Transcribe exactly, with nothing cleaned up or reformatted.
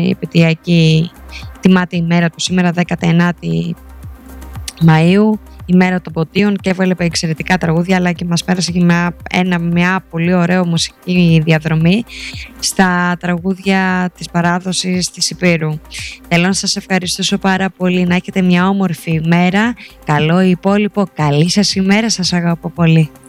η επαιτειακή τιμάται η μέρα του σήμερα δέκατη ενάτη Μαΐου, η μέρα των ποτίων, και έβγαλε εξαιρετικά τραγούδια, αλλά και μας πέρασε και μια, ένα, μια πολύ ωραία μουσική διαδρομή στα τραγούδια της παράδοσης της Υπήρου. Θέλω να σας ευχαριστήσω πάρα πολύ, να έχετε μια όμορφη ημέρα, καλό υπόλοιπο, καλή σας ημέρα, σας αγαπώ πολύ.